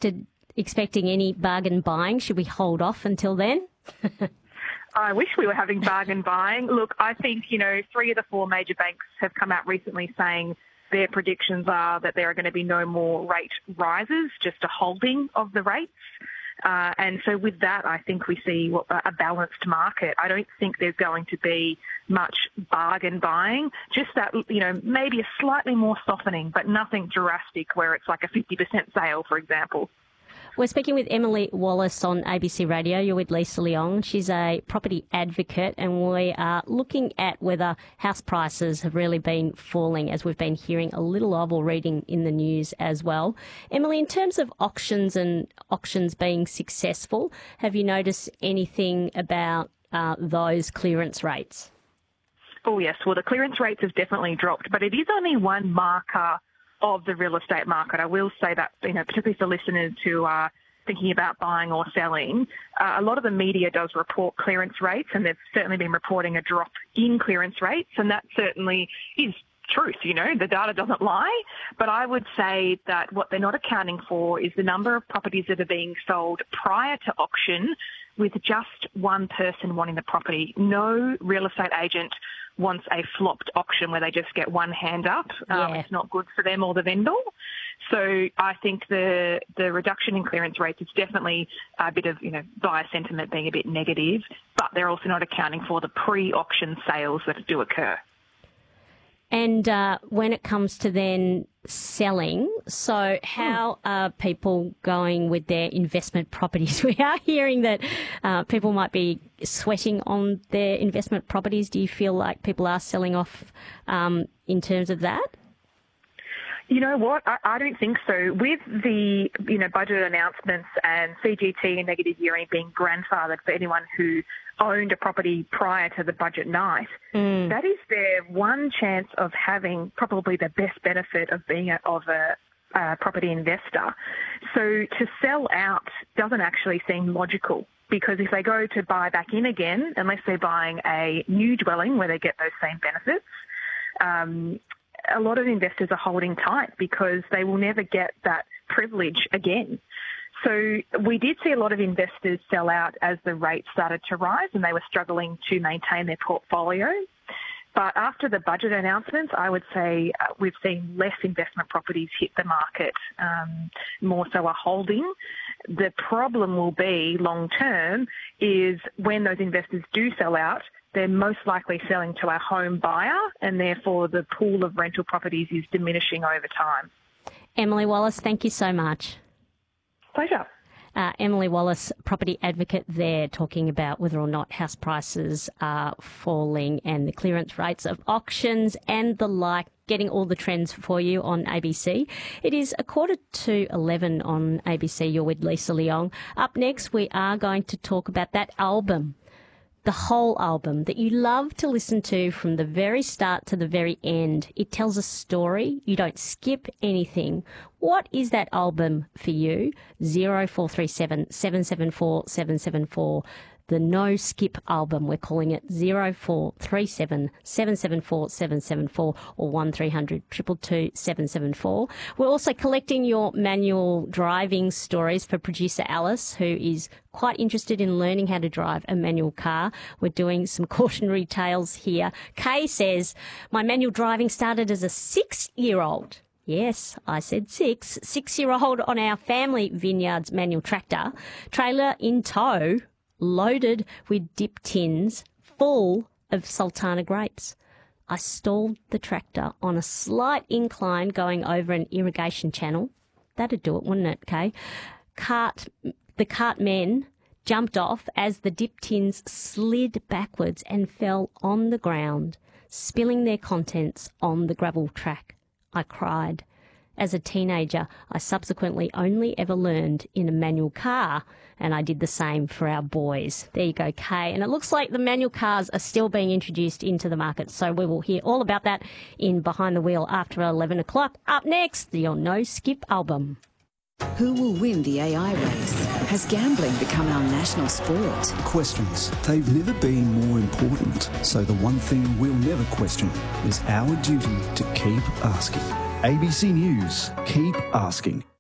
expecting any bargain buying? Should we hold off until then? I wish we were having bargain buying. Look, I think, 3 of the 4 major banks have come out recently saying their predictions are that there are going to be no more rate rises, just a holding of the rates. And so with that, I think we see a balanced market. I don't think there's going to be much bargain buying, just that, maybe a slightly more softening, but nothing drastic where it's like a 50% sale, for example. We're speaking with Emily Wallace on ABC Radio. You're with Lisa Leong. She's a property advocate, and we are looking at whether house prices have really been falling, as we've been hearing a little of or reading in the news as well. Emily, in terms of auctions and auctions being successful, have you noticed anything about those clearance rates? Oh, yes. Well, the clearance rates have definitely dropped, but it is only one marker of the real estate market. I will say that, particularly for listeners who are thinking about buying or selling, a lot of the media does report clearance rates, and they've certainly been reporting a drop in clearance rates, and that certainly is truth. The data doesn't lie. But I would say that what they're not accounting for is the number of properties that are being sold prior to auction with just one person wanting the property. No real estate agent wants a flopped auction where they just get one hand up. It's not good for them or the vendor. So I think the reduction in clearance rates is definitely a bit of, buyer sentiment being a bit negative, but they're also not accounting for the pre-auction sales that do occur. And when it comes to then selling, so how are people going with their investment properties? We are hearing that people might be sweating on their investment properties. Do you feel like people are selling off in terms of that? You know what? I don't think so. With the budget announcements and CGT and negative gearing being grandfathered for anyone who owned a property prior to the budget night, that is their one chance of having probably the best benefit of being a property investor. So to sell out doesn't actually seem logical, because if they go to buy back in again, unless they're buying a new dwelling where they get those same benefits, a lot of investors are holding tight because they will never get that privilege again. So we did see a lot of investors sell out as the rates started to rise and they were struggling to maintain their portfolio. But after the budget announcements, I would say we've seen less investment properties hit the market, more so a holding. The problem will be long term is when those investors do sell out, they're most likely selling to a home buyer, and therefore the pool of rental properties is diminishing over time. Emily Wallace, thank you so much. Pleasure. Emily Wallace, property advocate there, talking about whether or not house prices are falling and the clearance rates of auctions and the like, getting all the trends for you on ABC. It is 11:15 on ABC. You're with Lisa Leong. Up next, we are going to talk about that album, the whole album that you love to listen to from the very start to the very end. It tells a story. You don't skip anything. What is that album for you? 0437 774 774. The No Skip album, we're calling it. 0437 774 774 or 1300 222 774. We're also collecting your manual driving stories for producer Alice, who is quite interested in learning how to drive a manual car. We're doing some cautionary tales here. Kay says, my manual driving started as a 6-year-old. Yes, I said 6. 6-year-old on our family vineyard's manual tractor, trailer in tow, loaded with dip tins full of Sultana grapes. I stalled the tractor on a slight incline going over an irrigation channel. That'd do it, wouldn't it, Kay? The cart men jumped off as the dip tins slid backwards and fell on the ground, spilling their contents on the gravel track. I cried. As a teenager, I subsequently only ever learned in a manual car, and I did the same for our boys. There you go, Kay. And it looks like the manual cars are still being introduced into the market, so we will hear all about that in Behind the Wheel after 11 o'clock. Up next, your No Skip album. Who will win the AI race? Has gambling become our national sport? Questions. They've never been more important. So the one thing we'll never question is our duty to keep asking. ABC News. Keep asking.